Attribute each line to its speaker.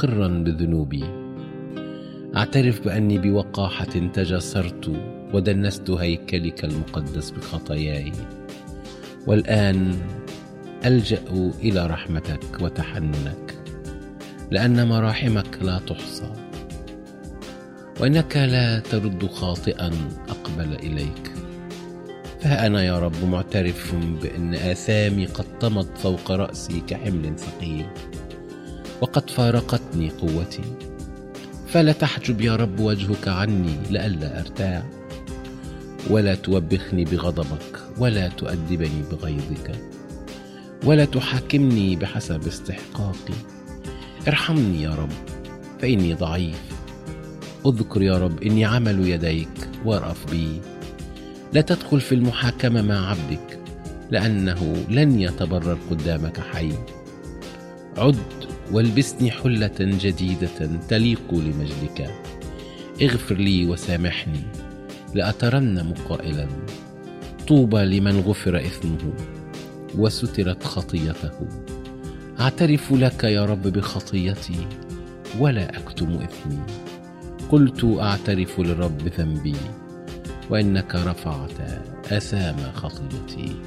Speaker 1: مقرا بذنوبي. أعترف بأني بوقاحة تجسرت ودنست هيكلك المقدس بخطاياي، والآن ألجأ إلى رحمتك وتحننك، لأن مراحمك لا تحصى، وإنك لا ترد خاطئا أقبل إليك. فها أنا يا رب معترف بأن آثامي قد طمت فوق رأسي كحمل ثقيل، وقد فارقتني قوتي. فلا تحجب يا رب وجهك عني لئلا أرتاع، ولا توبخني بغضبك، ولا تؤدبني بغيظك، ولا تحاكمني بحسب استحقاقي. ارحمني يا رب فإني ضعيف. اذكر يا رب إني عمل يديك وارأف بي. لا تدخل في المحاكمة مع عبدك، لأنه لن يتبرر قدامك حي. عد والبسني حلة جديدة تليق لمجدك. اغفر لي وسامحني، لأترنم قائلا: طوبى لمن غفر إثمه وسترت خطيته. أعترف لك يا رب بخطيتي ولا أكتم إثمي. قلت أعترف للرب ذنبي، وإنك رفعت آثام خطيتي.